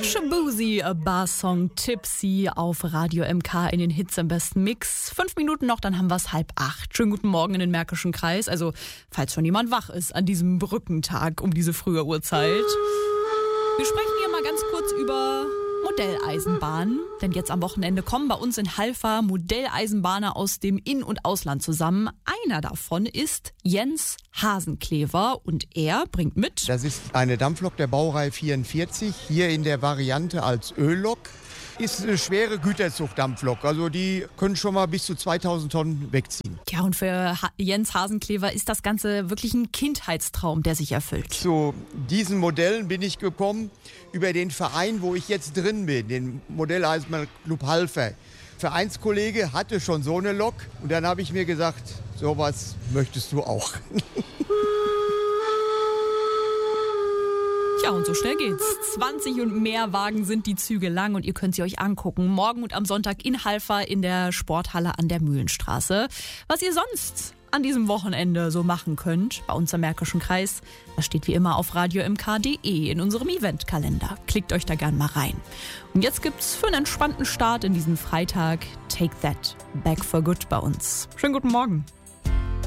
Shaboozey, a Bar-Song Tipsy auf Radio MK in den Hits am besten Mix. 5 Minuten noch, dann haben wir es 7:30. Schönen guten Morgen in den Märkischen Kreis. Also, falls schon jemand wach ist an diesem Brückentag um diese frühe Uhrzeit. Wir sprechen hier mal ganz kurz über Modelleisenbahnen, denn jetzt am Wochenende kommen bei uns in Halver Modelleisenbahner aus dem In- und Ausland zusammen. Einer davon ist Jens Hasenklever und er bringt mit. Das ist eine Dampflok der Baureihe 44, hier in der Variante als Öllok. Ist eine schwere Güterzugdampflok, also die können schon mal bis zu 2000 Tonnen wegziehen. Ja, und für Jens Hasenklever ist das Ganze wirklich ein Kindheitstraum, der sich erfüllt. Zu diesen Modellen bin ich gekommen über den Verein, wo ich jetzt drin bin, den Modelleisenbahn-Club Halver. Vereinskollege hatte schon so eine Lok und dann habe ich mir gesagt, sowas möchtest du auch. Ja, und so schnell geht's. 20 und mehr Wagen sind die Züge lang und ihr könnt sie euch angucken. Morgen und am Sonntag in Halver in der Sporthalle an der Mühlenstraße. Was ihr sonst an diesem Wochenende so machen könnt, bei uns im Märkischen Kreis, das steht wie immer auf radiomk.de in unserem Eventkalender. Klickt euch da gern mal rein. Und jetzt gibt's für einen entspannten Start in diesen Freitag Take That Back for Good bei uns. Schönen guten Morgen.